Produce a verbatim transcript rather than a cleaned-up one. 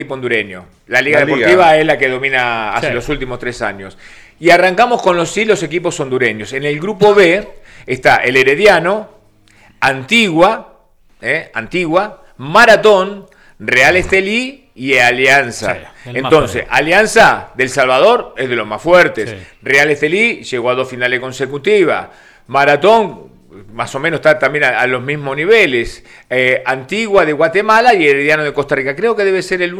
hondureño. La Liga La Deportiva Liga. es la que domina hace Sí. los últimos tres años. Y arrancamos con los sí, los equipos hondureños. En el grupo B está el Herediano, Antigua, eh, Antigua, Maratón, Real Estelí y Alianza. Sí, el más Entonces, fuerte. Alianza del Salvador es de los más fuertes. Sí. Real Estelí llegó a dos finales consecutivas. Maratón más o menos está también a, a los mismos niveles. Eh, Antigua de Guatemala y Herediano de Costa Rica. Creo que debe ser el